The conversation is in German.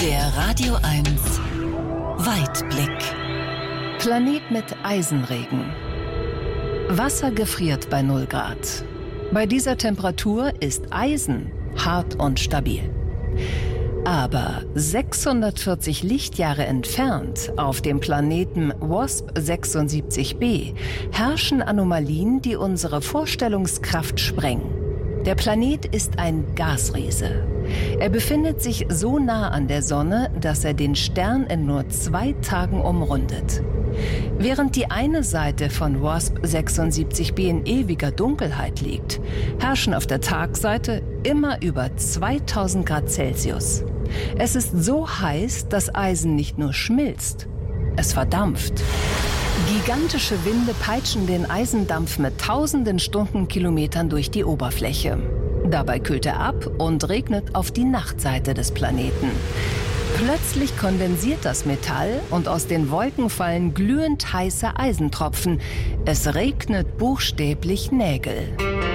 Der Radio 1 Weitblick. Planet mit Eisenregen. Wasser gefriert bei 0 Grad. Bei dieser Temperatur ist Eisen hart und stabil. Aber 640 Lichtjahre entfernt, auf dem Planeten WASP 76b, herrschen Anomalien, die unsere Vorstellungskraft sprengen. Der Planet ist ein Gasriese. Er befindet sich so nah an der Sonne, dass er den Stern in nur 2 Tagen umrundet. Während die eine Seite von WASP 76b in ewiger Dunkelheit liegt, herrschen auf der Tagseite immer über 2000 Grad Celsius. Es ist so heiß, dass Eisen nicht nur schmilzt, es verdampft. Gigantische Winde peitschen den Eisendampf mit tausenden Stundenkilometern durch die Oberfläche. Dabei kühlt er ab und regnet auf die Nachtseite des Planeten. Plötzlich kondensiert das Metall und aus den Wolken fallen glühend heiße Eisentropfen. Es regnet buchstäblich Nägel.